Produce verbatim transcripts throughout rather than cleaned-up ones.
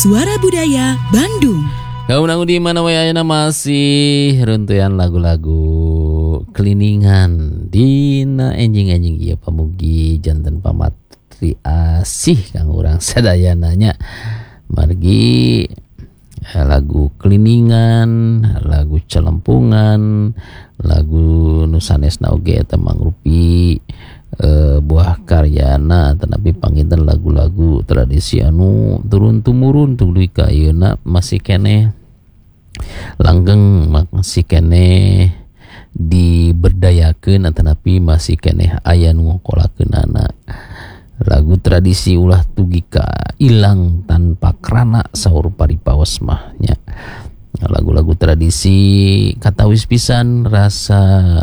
Suara Budaya Bandung. Kamu di mana wayana masih runtuyan lagu-lagu keliningan dina enjing-enjing ieu pamugi janten pamatri asih kang urang sadayananya margi lagu keliningan, lagu celempungan, lagu nusanesna oge eta mangrupi e, buah karyana tetapi panginten lagu-lagu tradisi anu turun tumurun tuluy ka ayeuna masih keneh langgeng, masih keneh diberdayakeun tetapi masih keneh aya nu ngokolakeunana. Lagu tradisi ulah tugika ilang tanpa krana saur paripaos mah nya. Lagu-lagu tradisi katawis pisan rasa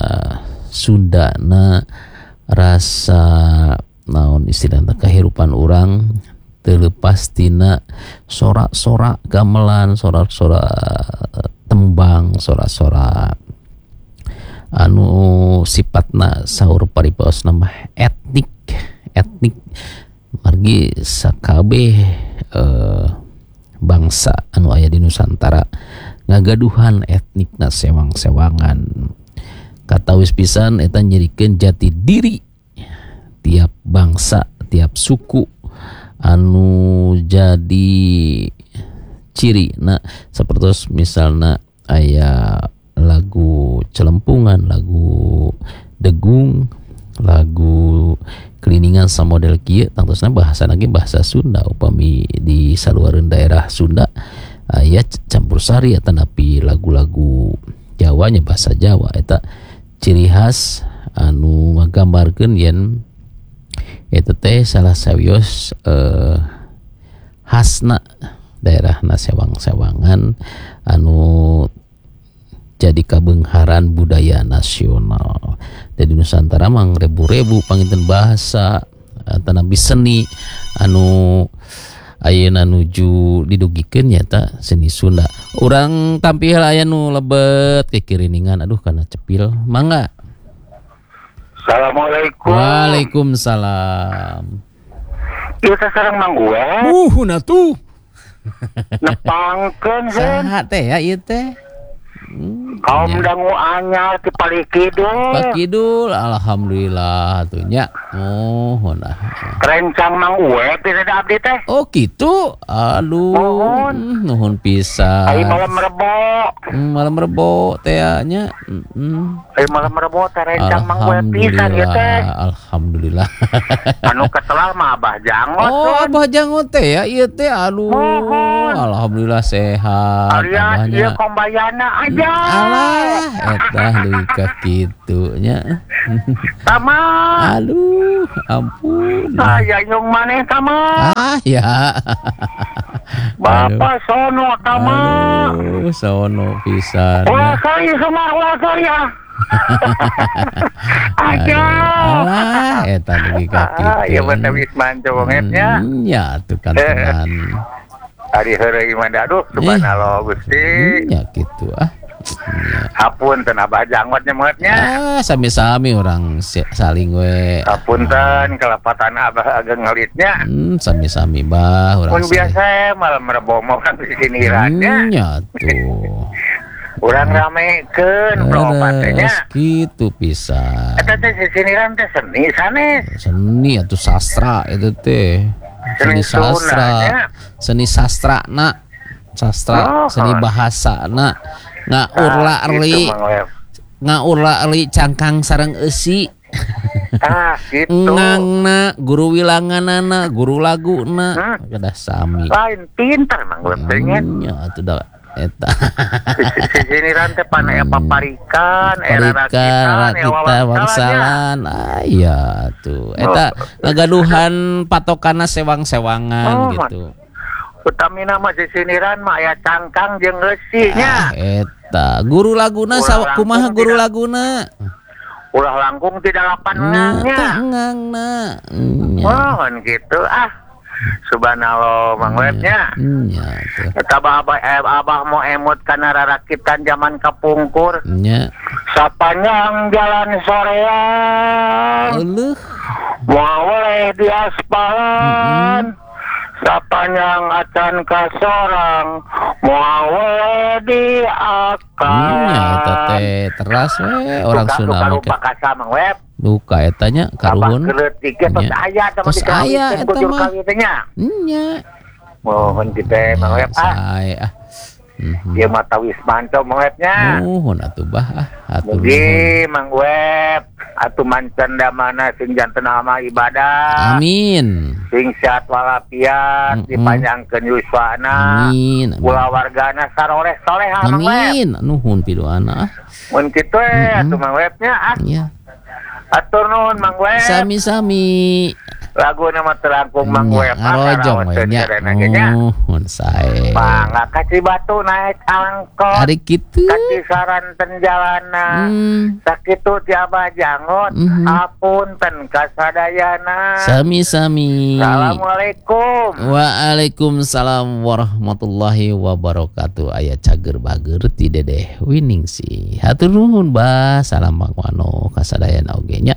Sundana, rasa naon istilahna kahirupan urang teu leupas tina sorak-sorak gamelan, sorak-sorak tembang, sorak-sorak anu sifatna saur paripaos nama etnik etnik margi sakabeh eh, bangsa anu aya di Nusantara ngagaduhan etnikna sewang-sewangan katawis pisan eta nyerikeun jati diri tiap bangsa tiap suku anu jadi ciri na sapertos misalna aya lagu celempungan, lagu degung, lagu keliningan samodel kieu tangtosna bahasa lagi bahasa Sunda upami di saluareun daerah Sunda aya campur sari eta napi lagu-lagu Jawa nya bahasa Jawa eta ciri khas anu ngagambarkeun yen eta teh salah sawios eh, khasna daerahna sewang-sewangan anu jadi kabeungharan budaya nasional. Jadi Nusantara mang rebu-rebu panginten bahasa tanapi seni anu ayeuna nuju didugikeun nyata seni Sunda. Urang tampil aya nu lebet kekiriningan aduh kana cepil. Mangga. Assalamualaikum. Waalaikumsalam. Ieu sareng Mang Uwe. Muhuna tuh. Nepangkeun sen. Saha teh ya ieu teh? Hmm, kaum ya. Dangu anyar ti Palikidul. Pakidul alhamdulillah tuh nya. Oh, nah. Rencang Mang Uwe pira da abdi teh? Oh, gitu. Aduh. Nuhun. Nuhun pisan. Ai malam Rebo. Hmm, malam Rebo teh nya. Heeh. Ai malam Rebo teh rencang Mang Uwe pisan ieu teh. Alhamdulillah. Anu ketelar mah Abah Jangot. Oh, Abah Jangot teh ya ieu teh. Aduh. Nuhun. Alhamdulillah sehat. Alias ieu kombayana aja. Alah, etah deui ka kitu nya. Tama. Aduh, ampun. Aya nyung maneh Tama. Ah, ya. Bapak sono Tama. Aduh, sono pisan. Ulah kali semua ulah kali ah. Aja. Alah, eta deui ka kitu. Ah, ya bener Wisman cowongetnya. Hmm, ya tuh kan tenan. Ari heureuy mah aduh subhanallah Gusti. Ya gitu ah. Hapunten Abah Jangot nyemotnya. Ah, sami-sami orang saling we. Hapunten kelapatan Abah ageng ngelitnya. Hmm, sami-sami bah urang. Mun biasa malam Rebo mah kan di sinirannya. Hmm, ya tuh. Urang ramekeun propatenya. Kitu pisan. Eta teh siniran teh seni sanes. Seni atuh sastra itu teh. Seni sastra. Seni sastra na. Sastra, seni bahasa na. Ngaurla erli ngaurla erli cangkang sareng eusi. Ah gitu. Ngangna guru wilanganana, guru laguna hmm. Kedah sami. Lain pintar Mang Uwe pengen. Nya atuh da eta. Sini rante panaya paparikan, era rakitan, kita wangsalan. Ah iya tuh. Eta ngagaduhan patokana sewang-sewangan oh, gitu. Utamina mah di siniran mah aya cangkang jeung eusi nya. Ah, eta guru laguna sawa kumaha guru laguna? Ulah langkung tidak lapan ngangnya. Ngangna. Mohon gitu ah. Subhanallah Mang Webnya. Nya tuh. Eta abah eh, abah mau emut kana rarakitan zaman kapungkur. Nya. Sapanjang jalan sorean. Eueuh. Moal di aspalan. Sapanjang acan kasorang moal di akan. Hmm, eta teh teras we orang Suka Sunda suka mah. lupa kasamang web. Duka eta nya karuhun. Keleutik ge tos Nya. aya sama Tos aya dikawin eta kujur mah. kawin teh nya. Nya. Mohon kita Mang Web ah. Sae ah. Mhm. Dia mata wismanto Mang Webnya. Nuhun atuh bah ah. Atuh nuhun. Mugi Mang Web atuh mancan da mana sing janten ama ibadah. Amin. Sing sehat walafiat Mm-mm. dipanjangkeun yuswana. Amin. Kula wargana saroreh soleh Mang Web. Amin. Nuhun pidoana ah. Mun kitu we Mm-mm. atuh Mang Webnya ah. Ya. Atur nuhun Mang Web. Sami-sami. Lagu nama terangkung Mang Nya, Web. ngarojong we nya. Nuhun sae. Bangga kasih batu naik angkot. Ari kitu. Kasih saranten jalana. Hmm. Sakitu tiaba jangot. Mhm. Apunten kasadayana. Sami-sami. Assalamualaikum. Waalaikumsalam warahmatullahi wabarakatuh. Aya cager bager ti Dedeh Wining sih. Hatur nuhun bah. Salam mangwano kasadayana oge nya.